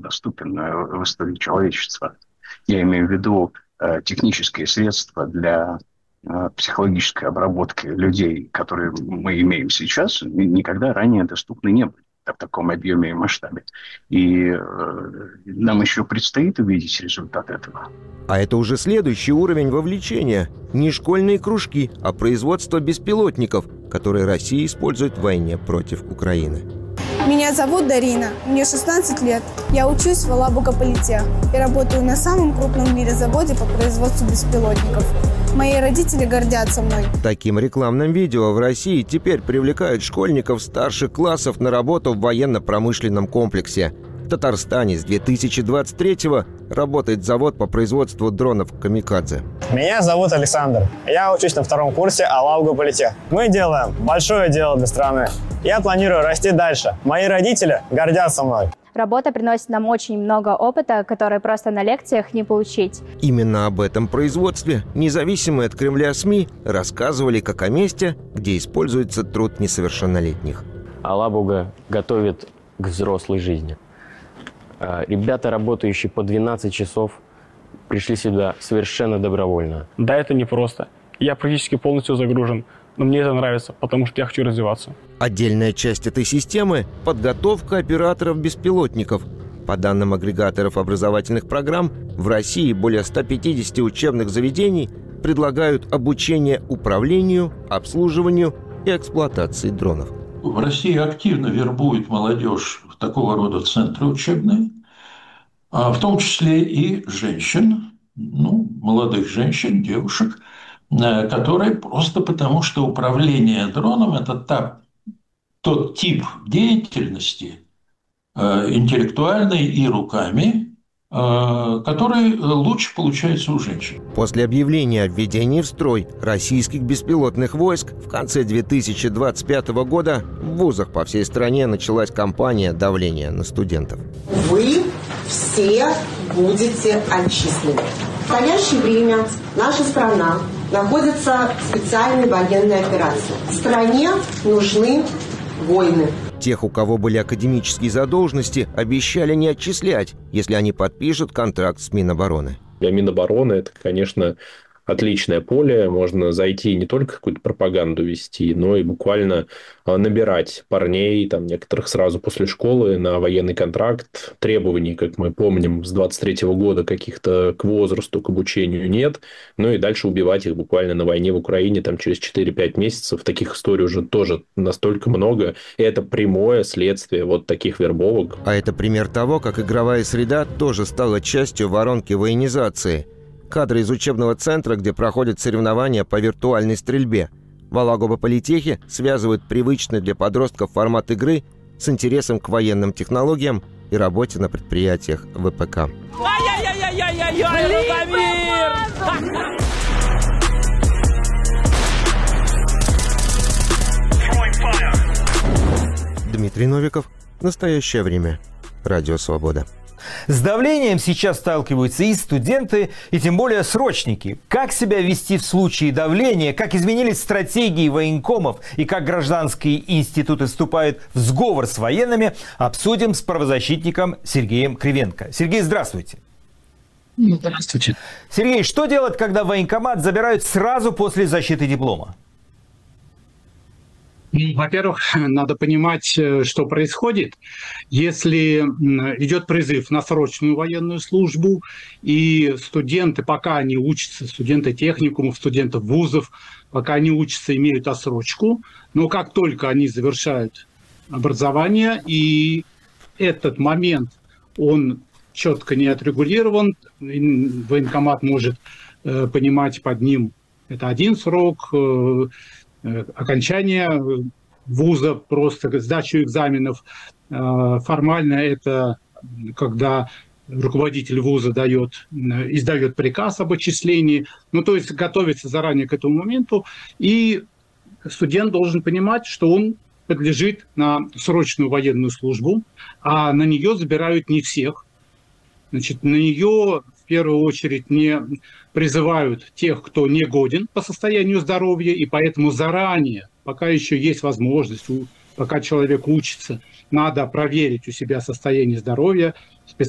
доступен в истории человечества. Я имею в виду технические средства для психологической обработки людей, которые мы имеем сейчас, никогда ранее доступны не были в таком объеме и масштабе. И нам еще предстоит увидеть результат этого. А это уже следующий уровень вовлечения. Не школьные кружки, а производство беспилотников, которые Россия использует в войне против Украины. Меня зовут Дарина, мне 16 лет. Я учусь в Алабуга-Политех и работаю на самом крупном в мире заводе по производству беспилотников. Мои родители гордятся мной. Таким рекламным видео в России теперь привлекают школьников старших классов на работу в военно-промышленном комплексе. В Татарстане с 2023-го работает завод по производству дронов «Камикадзе». Меня зовут Александр. Я учусь на 2-м курсе Алабуга-Политех. Мы делаем большое дело для страны. Я планирую расти дальше. Мои родители гордятся мной. Работа приносит нам очень много опыта, который просто на лекциях не получить. Именно об этом производстве независимые от Кремля СМИ рассказывали как о месте, где используется труд несовершеннолетних. Алабуга готовит к взрослой жизни. Ребята, работающие по 12 часов, пришли сюда совершенно добровольно. Да, это непросто. Я практически полностью загружен. Но мне это нравится, потому что я хочу развиваться. Отдельная часть этой системы – подготовка операторов-беспилотников. По данным агрегаторов образовательных программ, в России более 150 учебных заведений предлагают обучение управлению, обслуживанию и эксплуатации дронов. В России активно вербует молодежь в такого рода центры учебные, в том числе и женщин, молодых женщин, девушек, которые просто потому, что управление дроном – это тот тип деятельности интеллектуальной и руками, который лучше получается у женщин. После объявления о введении в строй российских беспилотных войск в конце 2025 года в вузах по всей стране началась кампания давления на студентов. Вы все будете отчислены. В настоящее время наша страна находится в специальной военной операции. Стране нужны войны. Тех, у кого были академические задолженности, обещали не отчислять, если они подпишут контракт с Минобороны. Для Минобороны это, конечно, отличное поле. Можно зайти не только какую-то пропаганду вести, но и буквально набирать парней, некоторых сразу после школы на военный контракт. Требований, как мы помним, с 23-го года каких-то к возрасту, к обучению нет. И дальше убивать их буквально на войне в Украине через 4-5 месяцев. Таких историй уже тоже настолько много. И это прямое следствие таких вербовок. А это пример того, как игровая среда тоже стала частью воронки военизации. Кадры из учебного центра, где проходят соревнования по виртуальной стрельбе. В Алабуга-Политехе связывают привычный для подростков формат игры с интересом к военным технологиям и работе на предприятиях ВПК. Дмитрий Новиков. Настоящее время. Радио «Свобода». С давлением сейчас сталкиваются и студенты, и тем более срочники. Как себя вести в случае давления, как изменились стратегии военкомов и как гражданские институты вступают в сговор с военными, обсудим с правозащитником Сергеем Кривенко. Сергей, здравствуйте. Здравствуйте. Сергей, что делать, когда военкомат забирают сразу после защиты диплома? Во-первых, надо понимать, что происходит. Если идет призыв на срочную военную службу, и студенты, пока они учатся, студенты техникумов, студенты вузов, пока они учатся, имеют отсрочку, но как только они завершают образование, и этот момент, он четко не отрегулирован, военкомат может понимать под ним, это один срок, окончание вуза, просто сдачу экзаменов. Формально это когда руководитель вуза издает приказ об отчислении, то есть готовится заранее к этому моменту, и студент должен понимать, что он подлежит на срочную военную службу, а на нее забирают не всех. Значит, на нее в первую очередь не призывают тех, кто не годен по состоянию здоровья, и поэтому заранее, пока еще есть возможность, пока человек учится, надо проверить у себя состояние здоровья,